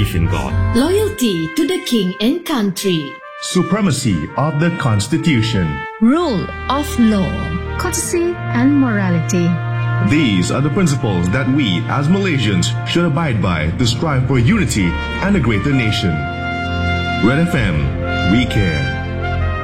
Indonesian God. Loyalty to the king and country. Supremacy of the Constitution. Rule of law. Courtesy and morality. These are the principles that we as Malaysians should abide by to strive for unity and a greater nation. Red FM, we care.